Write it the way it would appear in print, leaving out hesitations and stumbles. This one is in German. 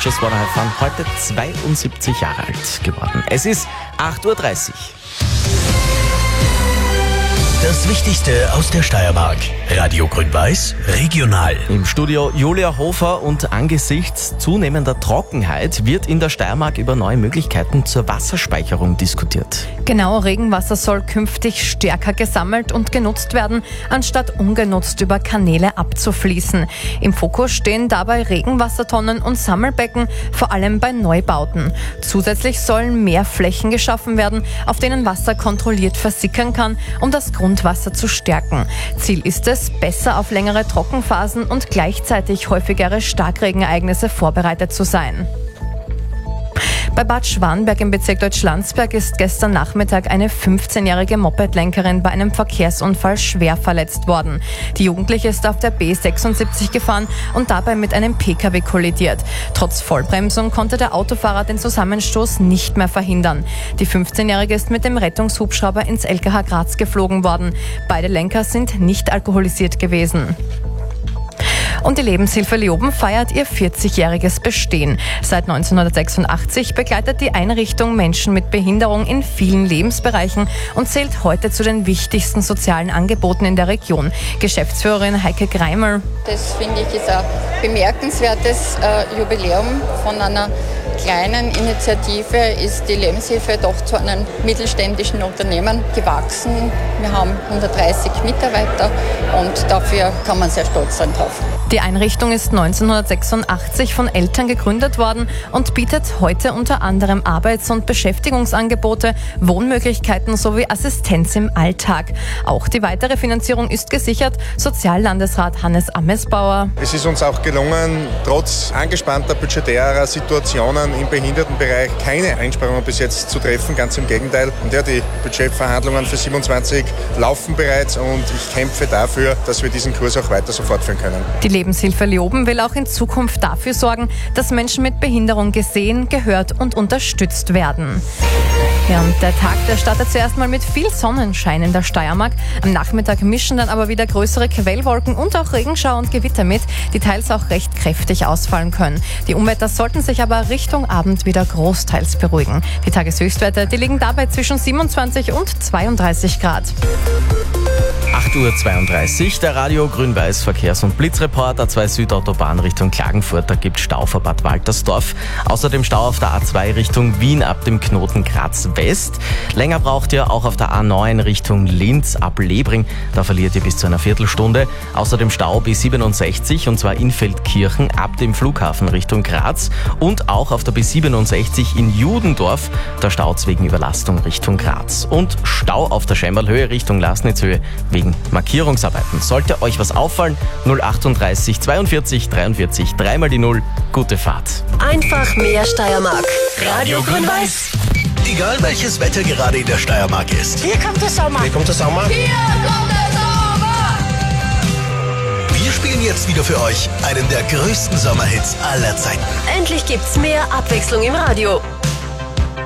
Just Wanna Have Fun, heute 72 Jahre alt geworden. Es ist 8.30 Uhr. Das Wichtigste aus der Steiermark. Radio Grün-Weiß, regional. Im Studio Julia Hofer, und angesichts zunehmender Trockenheit wird in der Steiermark über neue Möglichkeiten zur Wasserspeicherung diskutiert. Genau, Regenwasser soll künftig stärker gesammelt und genutzt werden, anstatt ungenutzt über Kanäle abzufließen. Im Fokus stehen dabei Regenwassertonnen und Sammelbecken, vor allem bei Neubauten. Zusätzlich sollen mehr Flächen geschaffen werden, auf denen Wasser kontrolliert versickern kann, um das Grundwasser zu stärken. Ziel ist es, besser auf längere Trockenphasen und gleichzeitig häufigere Starkregenereignisse vorbereitet zu sein. Bei Bad Schwanberg im Bezirk Deutschlandsberg ist gestern Nachmittag eine 15-jährige Mopedlenkerin bei einem Verkehrsunfall schwer verletzt worden. Die Jugendliche ist auf der B76 gefahren und dabei mit einem Pkw kollidiert. Trotz Vollbremsung konnte der Autofahrer den Zusammenstoß nicht mehr verhindern. Die 15-jährige ist mit dem Rettungshubschrauber ins LKH Graz geflogen worden. Beide Lenker sind nicht alkoholisiert gewesen. Und die Lebenshilfe Leoben feiert ihr 40-jähriges Bestehen. Seit 1986 begleitet die Einrichtung Menschen mit Behinderung in vielen Lebensbereichen und zählt heute zu den wichtigsten sozialen Angeboten in der Region. Geschäftsführerin Heike Greimer. Das finde ich ist ein bemerkenswertes Jubiläum. Von einer kleinen Initiative ist die Lebenshilfe doch zu einem mittelständischen Unternehmen gewachsen. Wir haben 130 Mitarbeiter und dafür kann man sehr stolz sein drauf. Die Einrichtung ist 1986 von Eltern gegründet worden und bietet heute unter anderem Arbeits- und Beschäftigungsangebote, Wohnmöglichkeiten sowie Assistenz im Alltag. Auch die weitere Finanzierung ist gesichert. Soziallandesrat Hannes Amesbauer. Es ist uns auch gelungen, trotz angespannter budgetärer Situationen im Behindertenbereich keine Einsparungen bis jetzt zu treffen. Ganz im Gegenteil. Und ja, die Budgetverhandlungen für 27 laufen bereits und ich kämpfe dafür, dass wir diesen Kurs auch weiter so fortführen können. Die Lebenshilfe Leoben will auch in Zukunft dafür sorgen, dass Menschen mit Behinderung gesehen, gehört und unterstützt werden. Ja, und der Tag, der startet zuerst mal mit viel Sonnenschein in der Steiermark. Am Nachmittag mischen dann aber wieder größere Quellwolken und auch Regenschauer und Gewitter mit, die teils auch recht kräftig ausfallen können. Die Unwetter sollten sich aber Richtung Abend wieder großteils beruhigen. Die Tageshöchstwerte, die liegen dabei zwischen 27 und 32 Grad. 8.32 Uhr, der Radio Grün-Weiß Verkehrs- und Blitzreport. A2 Südautobahn Richtung Klagenfurt, da gibt Stau vor Bad Waltersdorf. Außerdem Stau auf der A2 Richtung Wien ab dem Knoten Graz West. Länger braucht ihr auch auf der A9 Richtung Linz ab Lebring, da verliert ihr bis zu einer Viertelstunde. Außerdem Stau B67 und zwar in Feldkirchen ab dem Flughafen Richtung Graz und auch auf der B67 in Judendorf, da staut's wegen Überlastung Richtung Graz. Und Stau auf der Schemmerlhöhe Richtung Lasnitzhöhe wegen Markierungsarbeiten. Sollte euch was auffallen, 038 42 43 3 mal die 0. Gute Fahrt. Einfach mehr Steiermark. Radio Grün-Weiß. Egal welches Wetter gerade in der Steiermark ist. Hier kommt der Sommer. Hier kommt der Sommer. Hier kommt der Sommer. Wir spielen jetzt wieder für euch einen der größten Sommerhits aller Zeiten. Endlich gibt's mehr Abwechslung im Radio.